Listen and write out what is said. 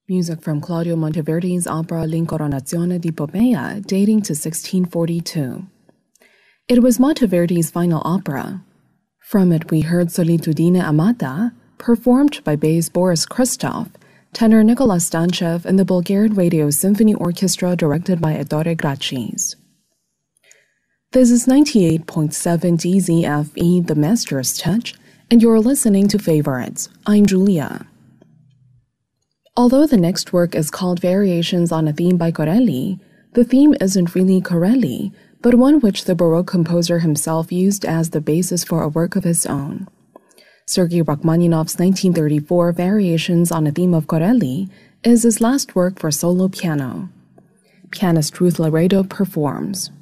Music from Claudio Monteverdi's opera L'Incoronazione di Poppea, dating to 1642. It was Monteverdi's final opera. From it we heard Solitudine Amata, performed by bass Boris Christoph, tenor Nicholas Stanchev, and the Bulgarian Radio Symphony Orchestra directed by Ettore Grachis. This is 98.7 DZFE, The Master's Touch, and you're listening to Favorites. I'm Julia. Although the next work is called Variations on a Theme by Corelli, the theme isn't really Corelli, but one which the Baroque composer himself used as the basis for a work of his own. Sergei Rachmaninoff's 1934 Variations on a Theme of Corelli is his last work for solo piano. Pianist Ruth Laredo performs.